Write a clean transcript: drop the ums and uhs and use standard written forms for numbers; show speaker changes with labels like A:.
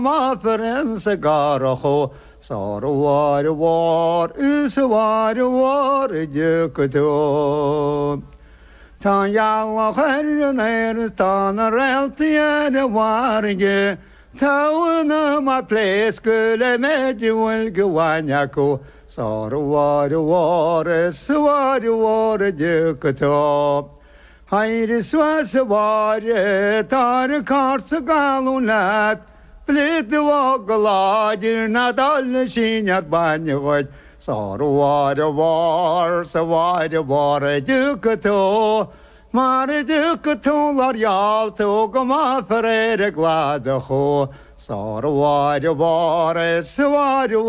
A: Ma Ferenc Garaho, Sarwar war, Iswar war, Jukuto. Tanyala Herner, Tana Reltier, Warge, Tawana, my place, Gule Mediwell Guanyako, Sarwar war, Swar war, Jukuto. Hayri var, tar kars galunat, blit vogladir nadal shinat banjot, svar, dukato, mare dukato larjal tog ma frere glade ho, svar,